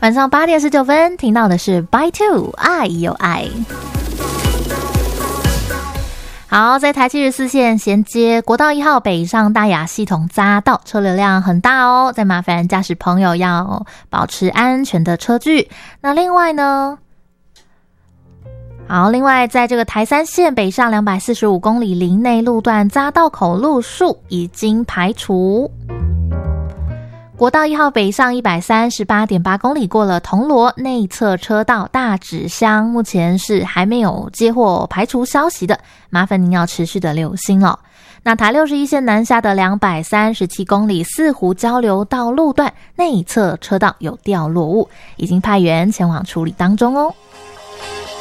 晚上8点19分听到的是 By Two 爱有爱。好，在台74线衔接国道1号北上大雅系统匝道，车流量很大哦，再麻烦驾驶朋友要保持安全的车距。那另外呢，在这个台3线北上245公里林内路段匝道口路数已经排除。国道1号北上138.8公里过了铜锣内侧车道大直乡，目前是还没有接获排除消息的，麻烦您要持续的留心了。那台61线南下的237公里四湖交流道路段内侧车道有掉落物，已经派员前往处理当中哦。